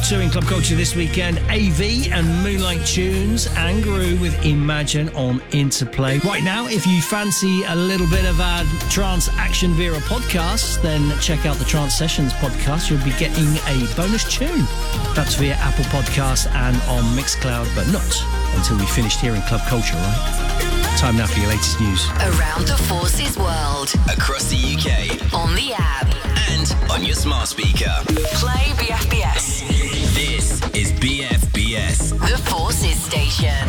Also in Club Culture this weekend, AV and Moonlight Tunes and Guru with Imagine on Interplay. Right now, if you fancy a little bit of a Trance Action Vera podcast, then check out the Trance Sessions podcast. You'll be getting a bonus tune. That's via Apple Podcasts and on Mixcloud, but not until we finished here in Club Culture, right? Time now for your latest news. Around the Forces world. Across the UK. On the app. And on your smart speaker. Play BFBS. This is BFBS. The Forces Station.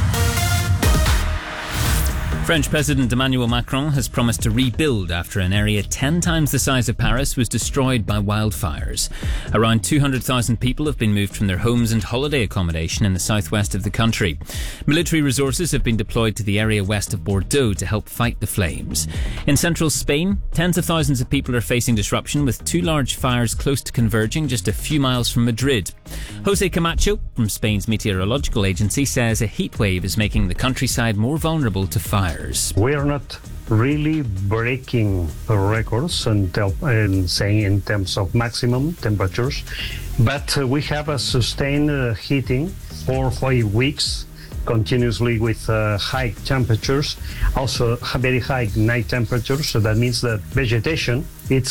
French President Emmanuel Macron has promised to rebuild after an area 10 times the size of Paris was destroyed by wildfires. Around 200,000 people have been moved from their homes and holiday accommodation in the southwest of the country. Military resources have been deployed to the area west of Bordeaux to help fight the flames. In central Spain, tens of thousands of people are facing disruption with two large fires close to converging just a few miles from Madrid. Jose Camacho from Spain's meteorological agency says a heat wave is making the countryside more vulnerable to fire. We are not really breaking records and saying in terms of maximum temperatures, but we have a sustained heating for 5 weeks continuously with high temperatures, also very high night temperatures. So that means that vegetation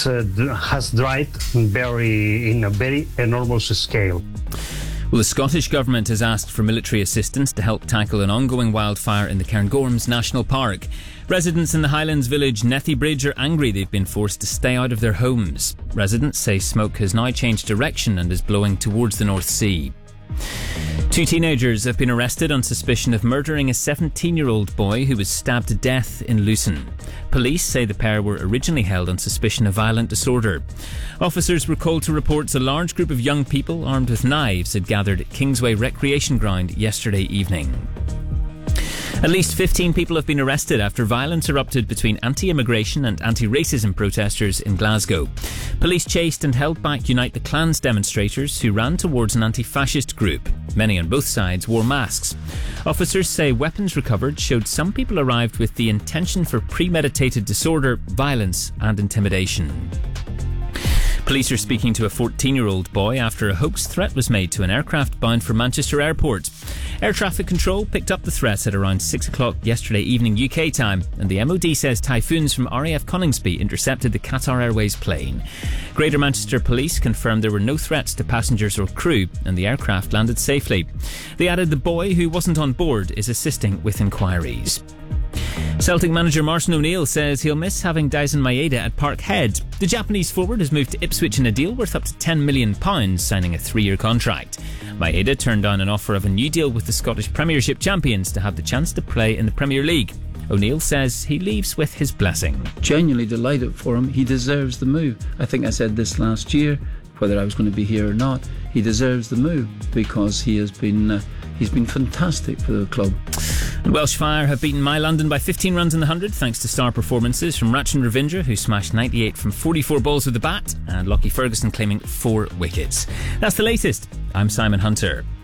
has dried in a very enormous scale. Well, the Scottish Government has asked for military assistance to help tackle an ongoing wildfire in the Cairngorms National Park. Residents in the Highlands village Nethybridge are angry they've been forced to stay out of their homes. Residents say smoke has now changed direction and is blowing towards the North Sea. Two teenagers have been arrested on suspicion of murdering a 17-year-old boy who was stabbed to death in Lucerne. Police say the pair were originally held on suspicion of violent disorder. Officers were called to reports a large group of young people armed with knives had gathered at Kingsway Recreation Ground yesterday evening. At least 15 people have been arrested after violence erupted between anti-immigration and anti-racism protesters in Glasgow. Police chased and held back Unite the Clans demonstrators who ran towards an anti-fascist group. Many on both sides wore masks. Officers say weapons recovered showed some people arrived with the intention for premeditated disorder, violence and intimidation. Police are speaking to a 14-year-old boy after a hoax threat was made to an aircraft bound for Manchester Airport. Air traffic control picked up the threat at around 6 o'clock yesterday evening UK time, and the MOD says typhoons from RAF Coningsby intercepted the Qatar Airways plane. Greater Manchester Police confirmed there were no threats to passengers or crew, and the aircraft landed safely. They added the boy who wasn't on board is assisting with inquiries. Celtic manager Martin O'Neill says he'll miss having Daisen Maeda at Parkhead. The Japanese forward has moved to Ipswich in a deal worth up to £10 million, signing a 3-year contract. Maeda turned down an offer of a new deal with the Scottish Premiership champions to have the chance to play in the Premier League. O'Neill says he leaves with his blessing. Genuinely delighted for him. He deserves the move. I think I said this last year, whether I was going to be here or not. He deserves the move because he's been fantastic for the club. And Welsh Fire have beaten My London by 15 runs in the 100 thanks to star performances from Rachin Ravindra, who smashed 98 from 44 balls with the bat, and Lockie Ferguson claiming 4 wickets. That's the latest. I'm Simon Hunter.